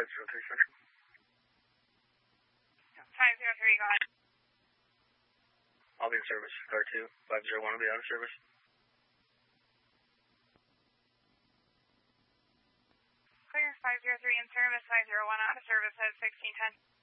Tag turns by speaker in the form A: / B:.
A: 503 Central.
B: 503, go ahead.
A: I'll be in service. Car 2, 501 will be out of service.
B: Clear, 503 in service, 501 out of service at 1610.